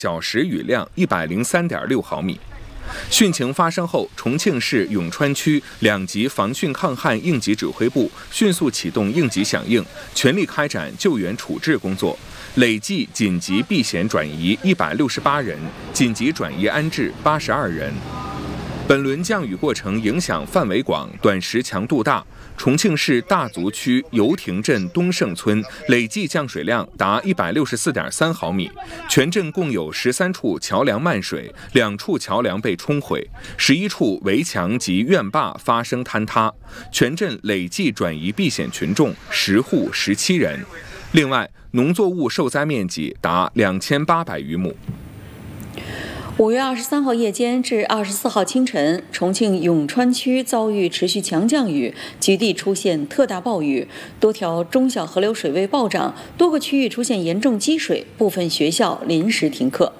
小时雨量103.6毫米。汛情发生后，重庆市永川区2级防汛抗旱应急指挥部迅速启动应急响应，全力开展救援处置工作，累计紧急避险转移168人，紧急转移安置82人。本轮降雨过程影响范围广，短时强度大。重庆市大足区油亭镇东胜村累计降水量达164.3毫米，全镇共有13处桥梁漫水，2处桥梁被冲毁，11处围墙及院坝发生坍塌，全镇累计转移避险群众10户17人。另外，农作物受灾面积达2800余亩。 5月23号夜间至24号清晨，重庆永川区遭遇持续强降雨，局地出现特大暴雨，多条中小河流水位暴涨，多个区域出现严重积水，部分学校临时停课。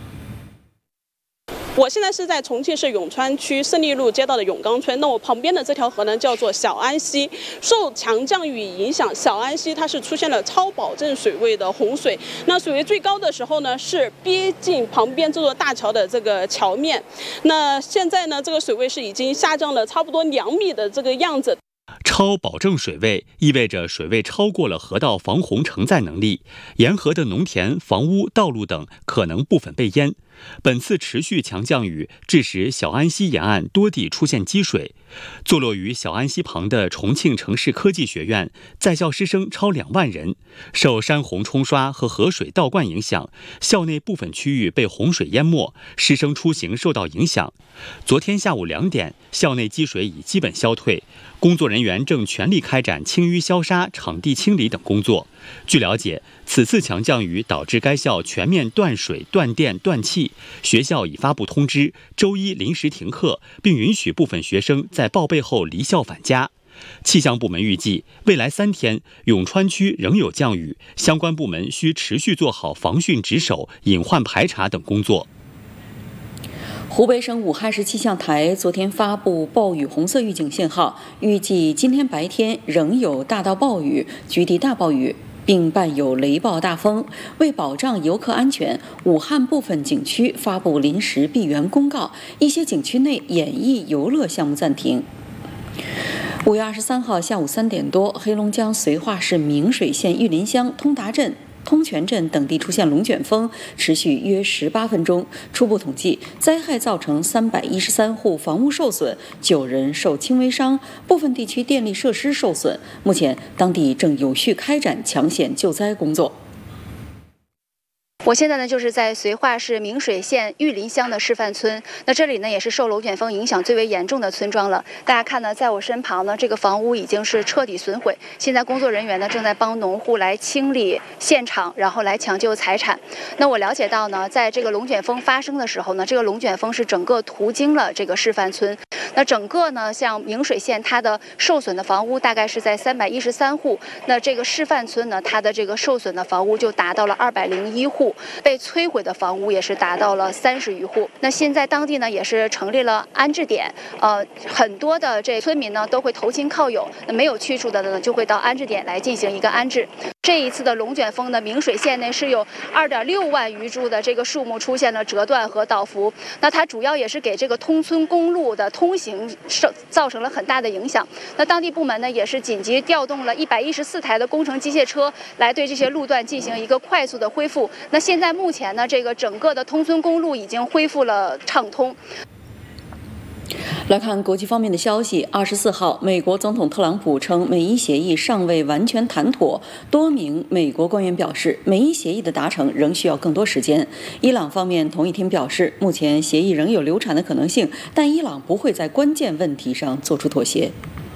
我现在是在重庆市永川区胜利路街道的永刚村，那我旁边的这条河呢叫做小安溪，受强降雨影响，小安溪它是出现了超保证水位的洪水，那水位最高的时候呢是逼近旁边这座大桥的这个桥面，那现在呢这个水位是已经下降了差不多2米的这个样子。 超保证水位意味着水位超过了河道防洪承载能力，沿河的农田、房屋、道路等可能部分被淹。本次持续强降雨致使小安溪沿岸多地出现积水，坐落于小安溪旁的重庆城市科技学院在校师生超2万人，受山洪冲刷和河水倒灌影响，校内部分区域被洪水淹没，师生出行受到影响。昨天下午2点，校内积水已基本消退，工作人员正全力开展清淤消杀、场地清理等工作。据了解，此次强降雨导致该校全面断水、断电、断气，学校已发布通知，周一临时停课，并允许部分学生在报备后离校返家。气象部门预计，未来3天，永川区仍有降雨，相关部门需持续做好防汛值守、隐患排查等工作。 湖北省武汉市气象台昨天发布暴雨红色预警信号，预计今天白天仍有大到暴雨、局地大暴雨，并伴有雷暴大风。为保障游客安全，武汉部分景区发布临时闭园公告，一些景区内演艺游乐项目暂停。5月23号下午3点多，黑龙江绥化市明水县玉林乡通达镇、通泉镇等地出现龙卷风，持续约18分钟。初步统计，灾害造成313户房屋受损，9人受轻微伤，部分地区电力设施受损。目前，当地正有序开展抢险救灾工作。 我现在呢就是在绥化市明水县玉林乡的示范村，那这里呢也是受龙卷风影响最为严重的村庄了。大家看呢，在我身旁呢，这个房屋已经是彻底损毁，现在工作人员呢正在帮农户来清理现场，然后来抢救财产。那我了解到呢，在这个龙卷风发生的时候呢，这个龙卷风是整个途经了这个示范村。那整个呢，像明水县它的受损的房屋大概是在313户，那这个示范村呢，它的这个受损的房屋就达到了201户。被摧毁的房屋也是达到了30余户。那现在当地呢也是成立了安置点，很多的这村民呢都会投亲靠友，那没有去处的呢就会到安置点来进行一个安置。这一次的龙卷风呢，明水县内是有2.6万余株的这个树木出现了折断和倒伏，那它主要也是给这个通村公路的通行造成了很大的影响。那当地部门呢也是紧急调动了114台的工程机械车来对这些路段进行一个快速的恢复。那现在目前呢，这个整个的通村公路已经恢复了畅通。 来看国际方面的消息。24号，美国总统特朗普称美伊协议尚未完全谈妥。多名美国官员表示，美伊协议的达成仍需要更多时间。伊朗方面同一天表示，目前协议仍有流产的可能性，但伊朗不会在关键问题上做出妥协。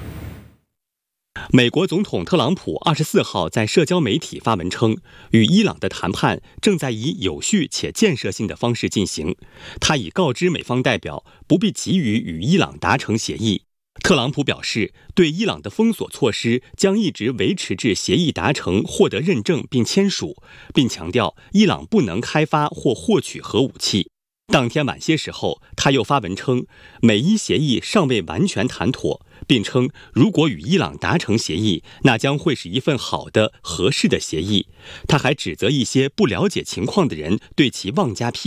美国总统特朗普24号在社交媒体发文称，与伊朗的谈判正在以有序且建设性的方式进行。他已告知美方代表不必急于与伊朗达成协议。特朗普表示，对伊朗的封锁措施将一直维持至协议达成、获得认证并签署，并强调伊朗不能开发或获取核武器。当天晚些时候，他又发文称，美伊协议尚未完全谈妥，并称如果与伊朗达成协议，那将会是一份好的、合适的协议。他还指责一些不了解情况的人对其妄加批评。